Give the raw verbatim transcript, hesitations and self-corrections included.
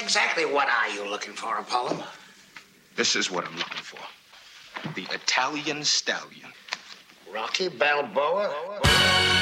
exactly what are you looking for, Apollo? This is what I'm looking for. The Italian Stallion. Rocky Balboa?